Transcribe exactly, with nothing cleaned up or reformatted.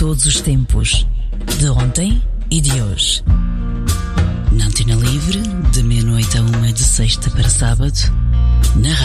todos os tempos, de ontem e de hoje. Na Antena Livre, de meia-noite a uma, de sexta para sábado, na